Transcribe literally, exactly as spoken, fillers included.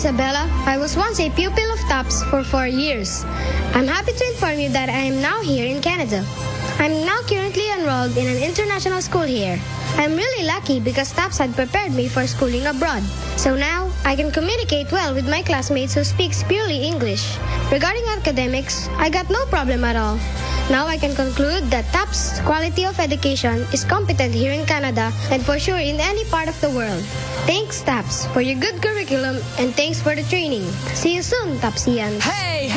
Isabella. I was once a pupil of TAPS for four years. I'm happy to inform you that I am now here in Canada. I'm now currently enrolled in an international school here. I'm really lucky because TAPS had prepared me for schooling abroad. So now, I can communicate well with my classmates who speaks purely English. Regarding academics, I got no problem at all. Now I can conclude that TAPS quality of education is competent here in Canada and for sure in any part of the world. Thanks, TAPS, for your good curriculum and thanks for the training. See you soon, TAPSians. Hey!